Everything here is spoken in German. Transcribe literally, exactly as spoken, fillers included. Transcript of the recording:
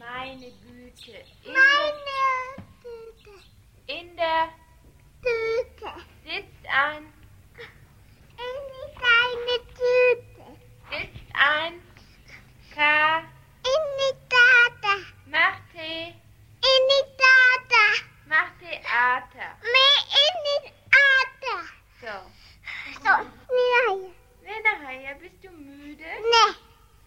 Meine Güte. In Meine Tüte. Der, in der Tüte. sitzt ein. In die kleine Tüte. Sitzt ein. K. In die Tata. Macht Tee. In die Tata. Macht Theater.